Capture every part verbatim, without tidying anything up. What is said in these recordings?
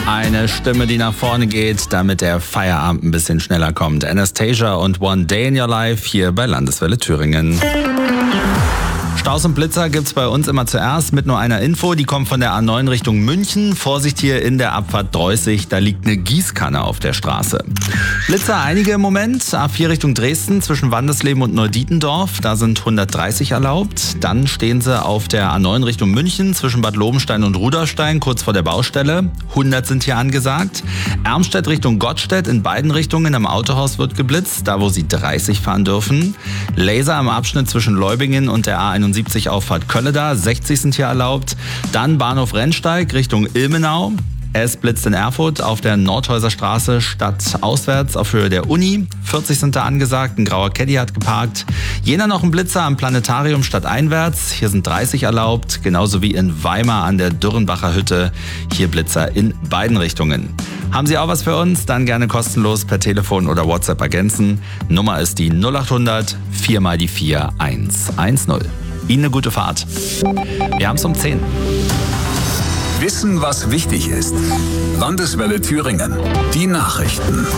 Eine Stimme, die nach vorne geht, damit der Feierabend ein bisschen schneller kommt. Anastasia und One Day in Your Life hier bei Landeswelle Thüringen. Staus und Blitzer gibt's bei uns immer zuerst mit nur einer Info. Die kommt von der A neun Richtung München. Vorsicht hier in der Abfahrt Dreußig, da liegt eine Gießkanne auf der Straße. Blitzer einige im Moment. A vier Richtung Dresden zwischen Wandesleben und Neudietendorf. Da sind hundertdreißig erlaubt. Dann stehen sie auf der A neun Richtung München zwischen Bad Lobenstein und Ruderstein kurz vor der Baustelle. hundert sind hier angesagt. Ermstedt Richtung Gottstedt in beiden Richtungen. Am Autohaus wird geblitzt, da wo sie dreißig fahren dürfen. Laser am Abschnitt zwischen Leubingen und der A einundsiebzig Auffahrt Kölleda, sechzig sind hier erlaubt. Dann Bahnhof Rennsteig Richtung Ilmenau. Es blitzt in Erfurt auf der Nordhäuser Straße stadtauswärts auf Höhe der Uni. vierzig sind da angesagt, ein grauer Caddy hat geparkt. Jena noch ein Blitzer am Planetarium stadteinwärts. Hier sind dreißig erlaubt, genauso wie in Weimar an der Dürrenbacher Hütte. Hier Blitzer in beiden Richtungen. Haben Sie auch was für uns? Dann gerne kostenlos per Telefon oder WhatsApp ergänzen. Nummer ist die null acht hundert vier mal die vier eins eins null. Ihnen eine gute Fahrt. Wir haben es um zehn. Wissen, was wichtig ist. Landeswelle Thüringen. Die Nachrichten.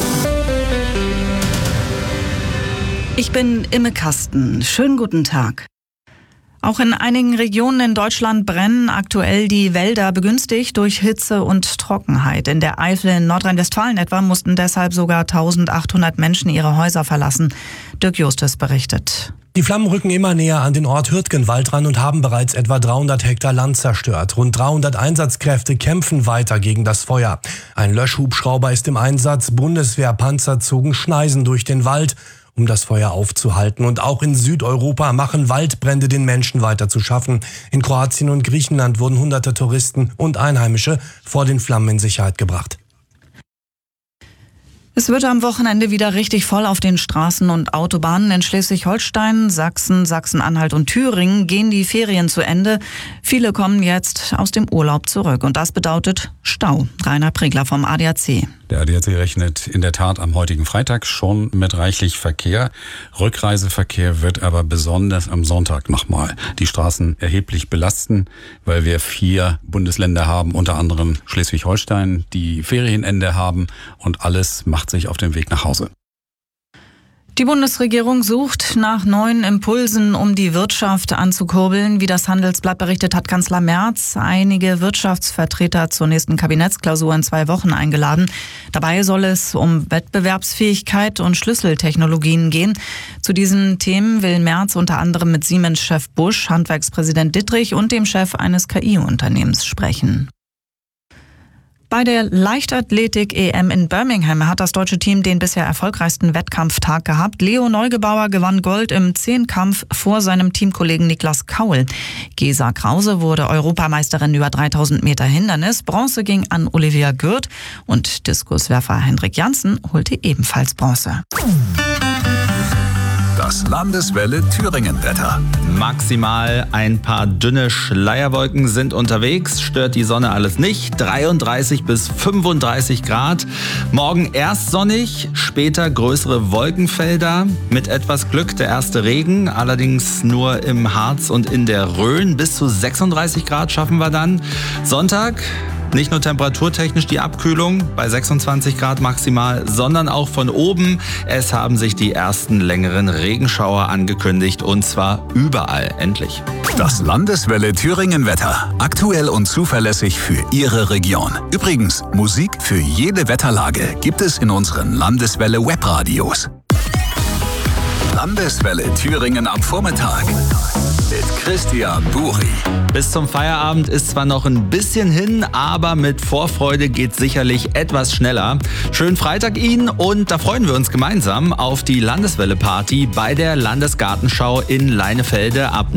Ich bin Imme Kasten. Schönen guten Tag. Auch in einigen Regionen in Deutschland brennen aktuell die Wälder, begünstigt durch Hitze und Trockenheit. In der Eifel in Nordrhein-Westfalen etwa mussten deshalb sogar eintausendachthundert Menschen ihre Häuser verlassen. Dirk Justus berichtet. Die Flammen rücken immer näher an den Ort Hürtgenwald ran und haben bereits etwa dreihundert Hektar Land zerstört. Rund dreihundert Einsatzkräfte kämpfen weiter gegen das Feuer. Ein Löschhubschrauber ist im Einsatz, Bundeswehrpanzer zogen Schneisen durch den Wald, um das Feuer aufzuhalten. Und auch in Südeuropa machen Waldbrände den Menschen weiter zu schaffen. In Kroatien und Griechenland wurden hunderte Touristen und Einheimische vor den Flammen in Sicherheit gebracht. Es wird am Wochenende wieder richtig voll auf den Straßen und Autobahnen. In Schleswig-Holstein, Sachsen, Sachsen-Anhalt und Thüringen gehen die Ferien zu Ende. Viele kommen jetzt aus dem Urlaub zurück und das bedeutet Stau. Rainer Pregler vom A D A C. Der A D A C rechnet in der Tat am heutigen Freitag schon mit reichlich Verkehr. Rückreiseverkehr wird aber besonders am Sonntag nochmal die Straßen erheblich belasten, weil wir vier Bundesländer haben, unter anderem Schleswig-Holstein, die Ferienende haben und alles macht sich auf den Weg nach Hause. Die Bundesregierung sucht nach neuen Impulsen, um die Wirtschaft anzukurbeln. Wie das Handelsblatt berichtet, hat Kanzler Merz einige Wirtschaftsvertreter zur nächsten Kabinettsklausur in zwei Wochen eingeladen. Dabei soll es um Wettbewerbsfähigkeit und Schlüsseltechnologien gehen. Zu diesen Themen will Merz unter anderem mit Siemens-Chef Busch, Handwerkspräsident Dittrich und dem Chef eines K I-Unternehmens sprechen. Bei der Leichtathletik-E M in Birmingham hat das deutsche Team den bisher erfolgreichsten Wettkampftag gehabt. Leo Neugebauer gewann Gold im Zehnkampf vor seinem Teamkollegen Niklas Kaul. Gesa Krause wurde Europameisterin über dreitausend Meter Hindernis. Bronze ging an Olivia Gürt und Diskuswerfer Hendrik Janssen holte ebenfalls Bronze. Das Landeswelle Thüringen-Wetter. Maximal ein paar dünne Schleierwolken sind unterwegs, stört die Sonne alles nicht. dreiunddreißig bis fünfunddreißig Grad. Morgen erst sonnig, später größere Wolkenfelder. Mit etwas Glück der erste Regen, allerdings nur im Harz und in der Rhön. Bis zu sechsunddreißig Grad schaffen wir dann. Sonntag nicht nur temperaturtechnisch die Abkühlung bei sechsundzwanzig Grad maximal, sondern auch von oben. Es haben sich die ersten längeren Regenschauer angekündigt und zwar überall, endlich. Das Landeswelle Thüringen-Wetter. Aktuell und zuverlässig für Ihre Region. Übrigens, Musik für jede Wetterlage gibt es in unseren Landeswelle Webradios. Landeswelle Thüringen am Vormittag mit Christian Buri. Bis zum Feierabend ist zwar noch ein bisschen hin, aber mit Vorfreude geht's sicherlich etwas schneller. Schönen Freitag Ihnen und da freuen wir uns gemeinsam auf die Landeswelle-Party bei der Landesgartenschau in Leinefelde ab